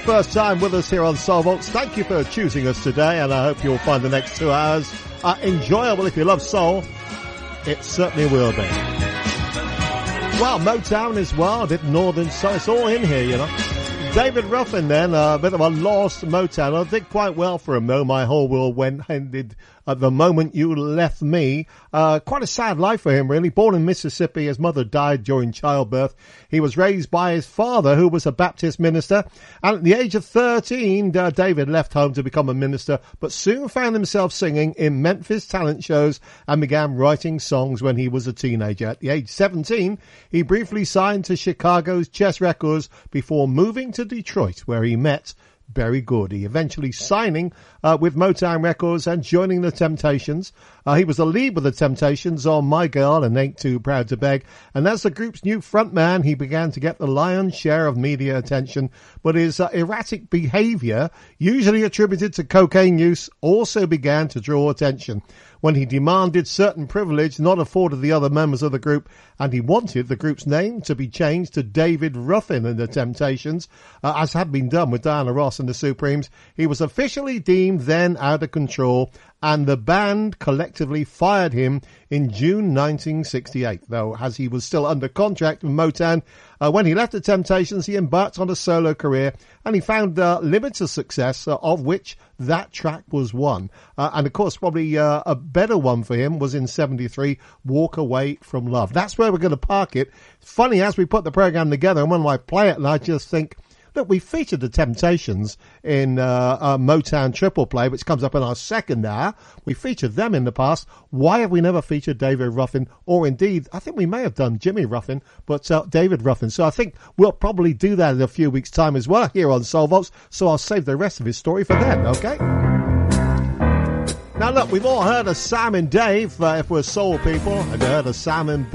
First time with us here on Soul Vaults. Thank you for choosing us today, and I hope you'll find the next 2 hours enjoyable. If you love soul, it certainly will be. Well, Motown as well, a bit northern soul. It's all in here, you know. David Ruffin then, a bit of a lost Motown. I did quite well for him though. My whole world ended at the moment you left me. Quite a sad life for him, really. Born in Mississippi, his mother died during childbirth. He was raised by his father, who was a Baptist minister. And at the age of 13, David left home to become a minister, but soon found himself singing in Memphis talent shows and began writing songs when he was a teenager. At the age of 17, he briefly signed to Chicago's Chess Records before moving to Detroit, where he met Berry Gordy, eventually signing with Motown Records and joining the Temptations. He was the lead with the Temptations on My Girl and Ain't Too Proud to Beg. And as the group's new frontman, he began to get the lion's share of media attention. But his erratic behavior, usually attributed to cocaine use, also began to draw attention when he demanded certain privilege not afforded the other members of the group, and he wanted the group's name to be changed to David Ruffin and the Temptations, as had been done with Diana Ross and the Supremes. He was officially deemed then out of control, and the band collectively fired him in June 1968, though as he was still under contract with Motown. When he left the Temptations, he embarked on a solo career, and he found limited success, of which that track was one. And of course, probably a better one for him was in 73, Walk Away from Love. That's where we're going to park it. Funny, as we put the program together, and when I play it, and I just think, look, we featured the Temptations in Motown Triple Play, which comes up in our second hour. We featured them in the past. Why have we never featured David Ruffin? Or indeed, I think we may have done Jimmy Ruffin, but David Ruffin. So I think we'll probably do that in a few weeks' time as well here on Soul Vaults. So I'll save the rest of his story for then, okay? Now look, we've all heard of Sam and Dave, if we're soul people, and heard of Sam and